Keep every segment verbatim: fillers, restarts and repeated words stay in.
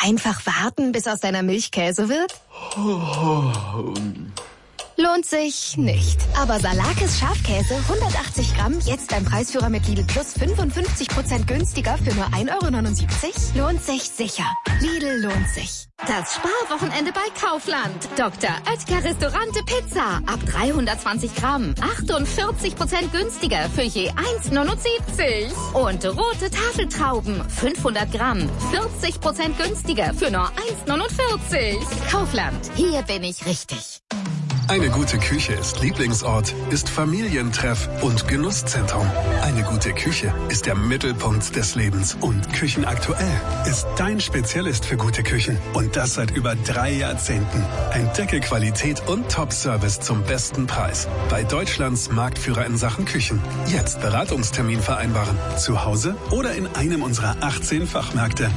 Einfach warten, bis aus deiner Milch Käse wird? Lohnt sich nicht. Aber Salakis Schafkäse hundertachtzig Gramm, jetzt beim Preisführer mit Lidl Plus fünfundfünfzig Prozent günstiger für nur ein Euro neunundsiebzig? Lohnt sich sicher. Lidl lohnt sich. Das Sparwochenende bei Kaufland. Doktor Oetker Restaurante Pizza. Ab dreihundertzwanzig Gramm. achtundvierzig Prozent günstiger für je eins neunundsiebzig. Und rote Tafeltrauben. fünfhundert Gramm. vierzig Prozent günstiger für nur eins neunundvierzig. Kaufland. Hier bin ich richtig. Eine gute Küche ist Lieblingsort, ist Familientreff und Genusszentrum. Eine gute Küche ist der Mittelpunkt des Lebens. Und Küchenaktuell ist dein Spezialist für gute Küchen. Und das seit über drei Jahrzehnten. Entdecke Qualität und Top-Service zum besten Preis. Bei Deutschlands Marktführer in Sachen Küchen. Jetzt Beratungstermin vereinbaren. Zu Hause oder in einem unserer achtzehn Fachmärkte.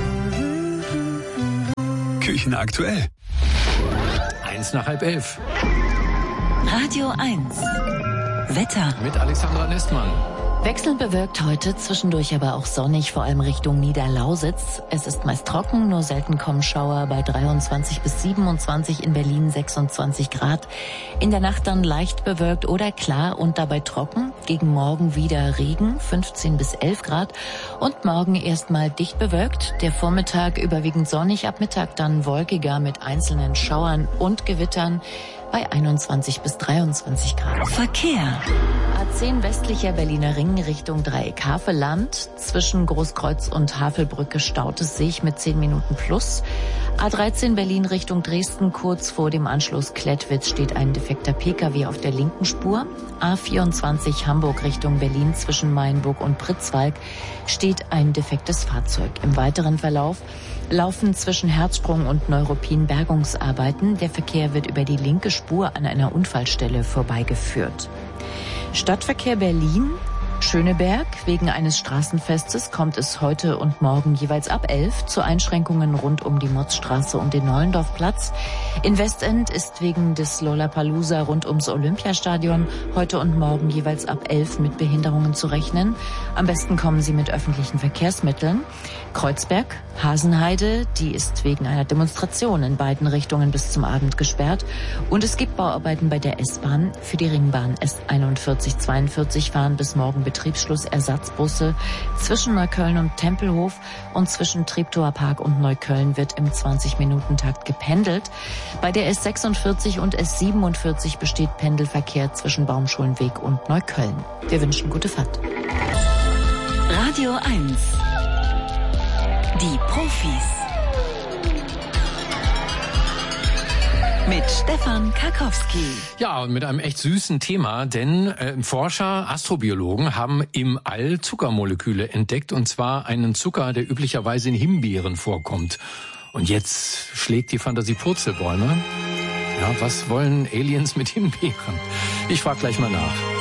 Küchenaktuell. Eins nach halb elf. Radio eins. Wetter. Mit Alexandra Nestmann. Wechselnd bewölkt heute, zwischendurch aber auch sonnig, vor allem Richtung Niederlausitz. Es ist meist trocken, nur selten kommen Schauer bei dreiundzwanzig bis siebenundzwanzig, in Berlin sechsundzwanzig Grad. In der Nacht dann leicht bewölkt oder klar und dabei trocken. Gegen Morgen wieder Regen, fünfzehn bis elf Grad. Und morgen erstmal dicht bewölkt. Der Vormittag überwiegend sonnig, ab Mittag dann wolkiger mit einzelnen Schauern und Gewittern bei einundzwanzig bis dreiundzwanzig Grad. Verkehr. A zehn westlicher Berliner Ring Richtung Dreieck Havelland. Zwischen Großkreuz und Havelbrücke staut es sich mit zehn Minuten plus. A dreizehn Berlin Richtung Dresden, kurz vor dem Anschluss Klettwitz steht ein defekter Pkw auf der linken Spur. A vierundzwanzig Hamburg Richtung Berlin zwischen Mayenburg und Pritzwalk steht ein defektes Fahrzeug. Im weiteren Verlauf laufen zwischen Herzsprung und Neuruppin Bergungsarbeiten. Der Verkehr wird über die linke Spur an einer Unfallstelle vorbeigeführt. Stadtverkehr Berlin. Schöneberg. Wegen eines Straßenfestes kommt es heute und morgen jeweils ab elf zu Einschränkungen rund um die Motzstraße und den Nollendorfplatz. In Westend ist wegen des Lollapalooza rund ums Olympiastadion heute und morgen jeweils ab elf mit Behinderungen zu rechnen. Am besten kommen Sie mit öffentlichen Verkehrsmitteln. Kreuzberg, Hasenheide, die ist wegen einer Demonstration in beiden Richtungen bis zum Abend gesperrt. Und es gibt Bauarbeiten bei der S-Bahn. Für die Ringbahn S einundvierzig zweiundvierzig fahren bis morgen Betriebsschluss Ersatzbusse. Zwischen Neukölln und Tempelhof und zwischen Treptower Park und Neukölln wird im zwanzig-Minuten-Takt gependelt. Bei der S sechsundvierzig und S siebenundvierzig besteht Pendelverkehr zwischen Baumschulenweg und Neukölln. Wir wünschen gute Fahrt. Radio eins. Die Profis. Mit Stefan Karkowski. Ja, und mit einem echt süßen Thema, denn äh, Forscher, Astrobiologen haben im All Zuckermoleküle entdeckt, und zwar einen Zucker, der üblicherweise in Himbeeren vorkommt. Und jetzt schlägt die Fantasie Purzelbäume. Ja, was wollen Aliens mit Himbeeren? Ich frage gleich mal nach.